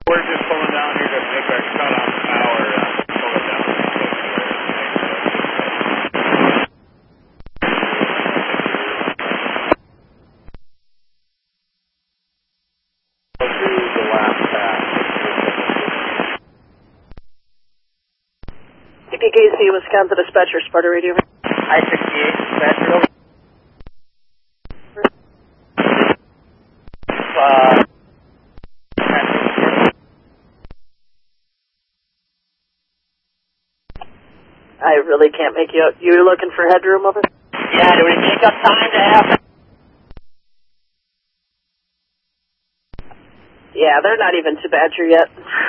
We're just pulling down here to make our cut off the power. Pull it down. Go through the last pass. CPKC, Wisconsin Dispatcher, Sparta Radio. I-68, Dispatcher. I really can't make you out. You're looking for headroom, over? Yeah, do we take up time to have... Yeah, they're not even to Badger yet.